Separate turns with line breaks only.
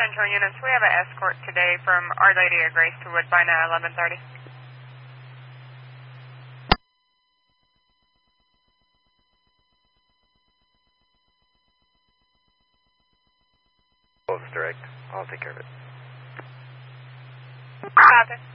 Central units, we have an escort today from Our Lady of Grace to Woodbine at 11:30.
Close direct. I'll take care of it.
Copy.